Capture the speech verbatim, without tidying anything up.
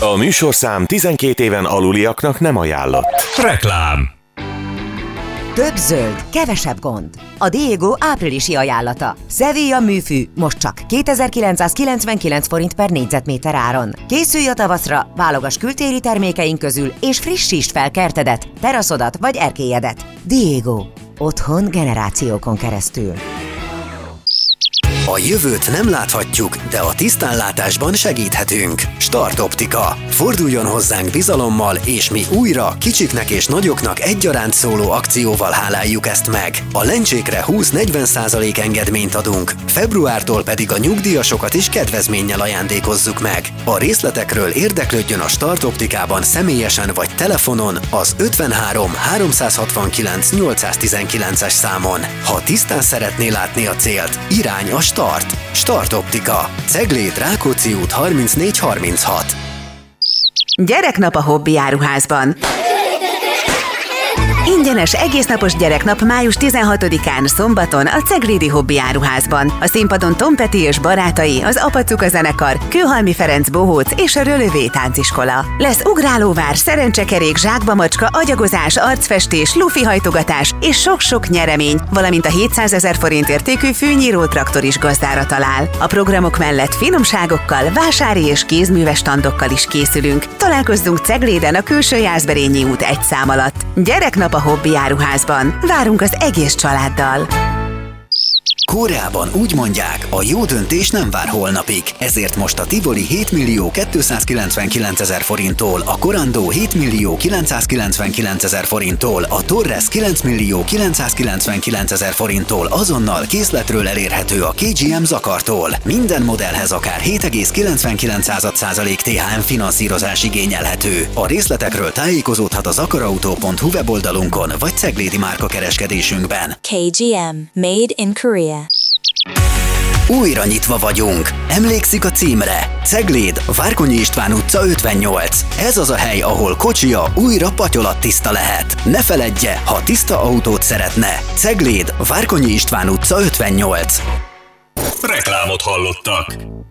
A műsorszám tizenkét éven aluliaknak nem ajánlott. Reklám. Több zöld, kevesebb gond. A Diego áprilisi ajánlata. Sevilla műfű, most csak kétezer-kilencszázkilencvenkilenc forint per négyzetméter áron. Készülj a tavaszra, válogass kültéri termékeink közül, és frissítsd fel kertedet, teraszodat vagy erkélyedet. Diego. Otthon generációkon keresztül. A jövőt nem láthatjuk, de a tisztánlátásban segíthetünk. Start Optika. Forduljon hozzánk bizalommal, és mi újra kicsiknek és nagyoknak egyaránt szóló akcióval háláljuk ezt meg. A lencsékre húsz-negyven százalék engedményt adunk, februártól pedig a nyugdíjasokat is kedvezménnyel ajándékozzuk meg. A részletekről érdeklődjön a Start Optikában személyesen vagy telefonon az ötvenhárom háromszázhatvankilenc nyolcszáztizenkilences számon. Ha tisztán szeretné látni a célt, irány a Start. Start Optika. Cegléd, Rákóczi út harmincnégy harminchat. Gyereknap a Hobby Áruházban. Ingyenes egésznapos gyereknap május tizenhatodikán szombaton a Ceglédi Hobby Áruházban. A színpadon Tom Petty és barátai, az Apacuka zenekar, Kőhalmi Ferenc bohóc és a Rölövé tánciskola. Lesz ugrálóvár, szerencsekerék, zsákba macska, agyagozás, arcfestés, lufihajtogatás és sok-sok nyeremény, valamint a hétszázezer forint értékű fűnyíró traktor is gazdára talál. A programok mellett finomságokkal, vásári és kézműves standokkal is készülünk. Találkozzunk Cegléden a Külső Jászberényi út egy szám alatt. Gyereknap a Hobby Áruházban. Várunk az egész családdal! Koreában úgy mondják, a jó döntés nem vár holnapig, ezért most a Tivoli hétmillió kétszázkilencvenkilencezer forinttól, a Corando hétmillió kilencszázkilencvenkilencezer forinttól, a Torres kilencmillió kilencszázkilencvenkilencezer forinttól azonnal készletről elérhető a ká gé em Zakartól. Minden modellhez akár hét egész kilencvenkilenc százalék té há em finanszírozás igényelhető. A részletekről tájékozódhat a zakarautó pont hu weboldalunkon vagy ceglédi márka kereskedésünkben. ká gé em. Made in Korea. Újra nyitva vagyunk. Emlékszik a címre? Cegléd, Várkonyi István utca ötvennyolc. Ez az a hely, ahol kocsia újra patyolattiszta lehet. Ne feledje, ha tiszta autót szeretne. Cegléd, Várkonyi István utca ötvennyolc. Reklámot hallottak.